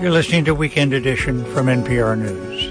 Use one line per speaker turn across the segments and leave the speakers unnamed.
You're listening to Weekend Edition from NPR News.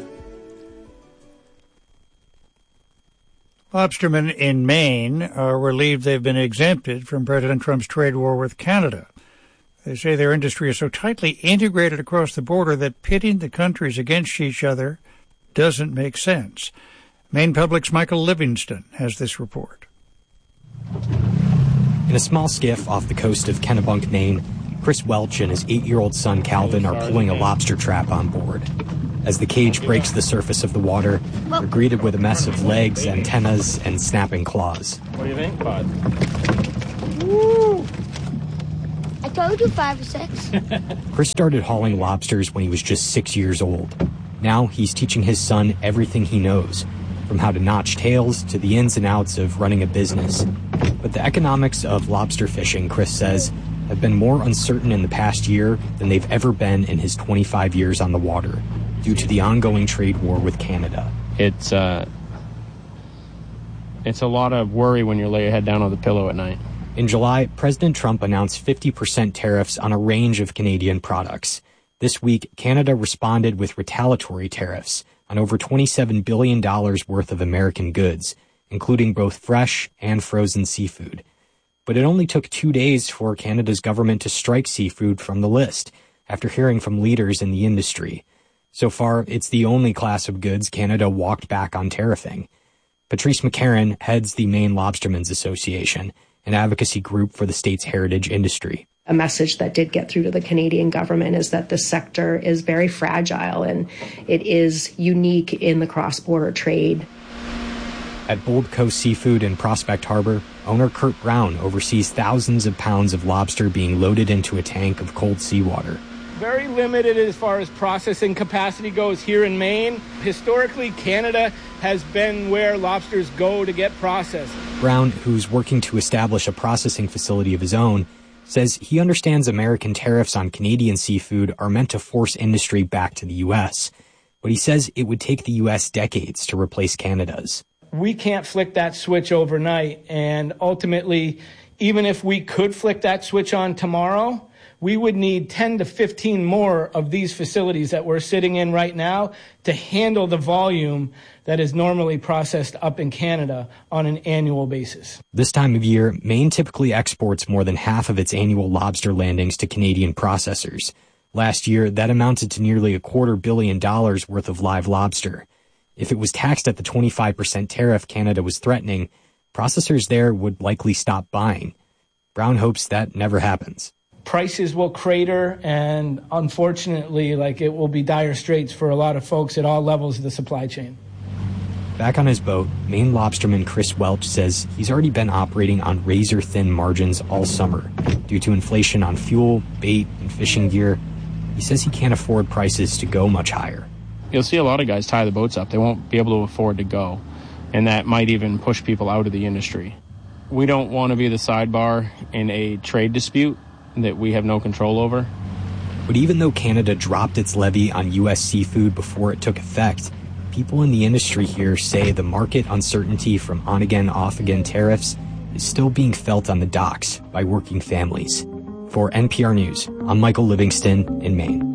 Lobstermen in Maine are relieved they've been exempted from President Trump's trade war with Canada. They say their industry is so tightly integrated across the border that pitting the countries against each other doesn't make sense. Maine Public's Michael Livingston has this report.
In a small skiff off the coast of Kennebunk, Maine, Chris Welch and his 8-year-old son Calvin are pulling a lobster trap on board. As the cage breaks the surface of the water, they're greeted with a mess of legs, antennas, and snapping claws.
What do you think, bud?
Woo! I told you 5 or 6.
Chris started hauling lobsters when he was just 6 years old. Now he's teaching his son everything he knows, from how to notch tails to the ins and outs of running a business. But the economics of lobster fishing, Chris says, have been more uncertain in the past year than they've ever been in his 25 years on the water, due to the ongoing trade war with Canada.
It's a lot of worry when you lay your head down on the pillow at night.
In July, President Trump announced 50% tariffs on a range of Canadian products. This week, Canada responded with retaliatory tariffs on over $27 billion worth of American goods, including both fresh and frozen seafood. But it only took 2 days for Canada's government to strike seafood from the list, after hearing from leaders in the industry. So far, it's the only class of goods Canada walked back on tariffing. Patrice McCarron heads the Maine Lobstermen's Association, an advocacy group for the state's heritage industry.
A message that did get through to the Canadian government is that this sector is very fragile and it is unique in the cross-border trade.
At Bold Coast Seafood in Prospect Harbor, owner Kurt Brown oversees thousands of pounds of lobster being loaded into a tank of cold seawater.
Very limited as far as processing capacity goes here in Maine. Historically, Canada has been where lobsters go to get processed.
Brown, who's working to establish a processing facility of his own, says he understands American tariffs on Canadian seafood are meant to force industry back to the U.S., but he says it would take the U.S. decades to replace Canada's.
We can't flick that switch overnight, and ultimately, even if we could flick that switch on tomorrow, we would need 10 to 15 more of these facilities that we're sitting in right now to handle the volume that is normally processed up in Canada on an annual basis.
This time of year, Maine typically exports more than half of its annual lobster landings to Canadian processors. Last year, that amounted to nearly $250 million worth of live lobster. If it was taxed at the 25% tariff Canada was threatening, processors there would likely stop buying. Brown hopes that never happens.
Prices will crater, and unfortunately, it will be dire straits for a lot of folks at all levels of the supply chain.
Back on his boat, Maine lobsterman Chris Welch says he's already been operating on razor-thin margins all summer due to inflation on fuel, bait, and fishing gear. He says he can't afford prices to go much higher.
You'll see a lot of guys tie the boats up. They won't be able to afford to go, and that might even push people out of the industry. We don't want to be the sidebar in a trade dispute that we have no control over.
But even though Canada dropped its levy on U.S. seafood before it took effect, people in the industry here say the market uncertainty from on-again, off-again tariffs is still being felt on the docks by working families. For NPR News, I'm Michael Livingston in Maine.